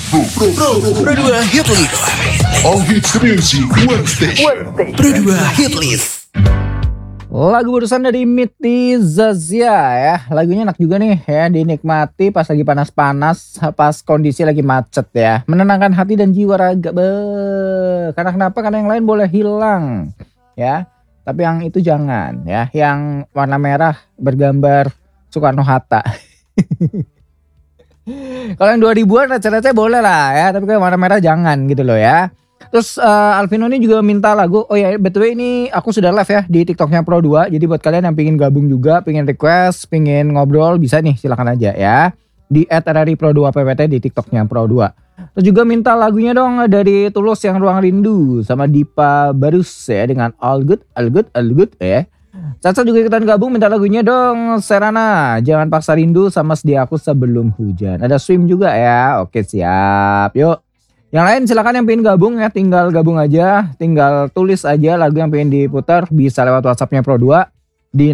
Pro 2 Hit List. All hits music one station. Pro 2 Hit List. Lagu barusan dari Miti Zazia ya. Lagunya enak juga nih ya, dinikmati pas lagi panas-panas, pas kondisi lagi macet ya. Menenangkan hati dan jiwa raga. Karena kenapa? Karena yang lain boleh hilang ya. Tapi yang itu jangan ya. Yang warna merah bergambar Soekarno-Hatta. Kalau yang 2000-an receh-receh boleh lah ya. Tapi kayak warna merah jangan gitu loh ya. Terus Alvino ini juga minta lagu. Oh ya, btw ini aku sudah live ya di TikToknya Pro 2. Jadi buat kalian yang pengen gabung juga, pengen request, pengen ngobrol, bisa nih silakan aja ya. Di @RRI_Pro2PPT di TikToknya Pro 2. Terus juga minta lagunya dong dari Tulus yang Ruang Rindu sama Dipa Barus ya dengan All Good ya. Caca juga ikutan gabung minta lagunya dong Serana Jangan Paksa Rindu sama Sedia Aku Sebelum Hujan. Ada Swim juga ya. Oke siap. Yuk. Yang lain silakan yang pengen gabung ya, tinggal gabung aja, tinggal tulis aja lagu yang pengen diputar, bisa lewat WhatsAppnya Pro 2 di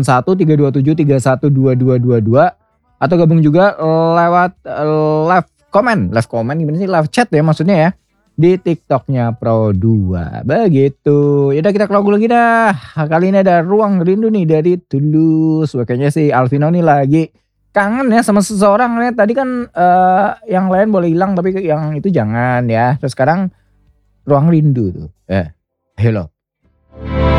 081327312222 atau gabung juga lewat live comment gimana sih, live chat ya maksudnya ya, di TikToknya Pro 2. Begitu. Yaudah kita ke lagu lagi dah. Kali ini ada Ruang Rindu nih dari Tulus. Kayaknya sih Alvino nih lagi kangen ya sama seseorang ya. Tadi kan yang lain boleh hilang tapi yang itu jangan ya. Terus sekarang Ruang Rindu tuh. Hello.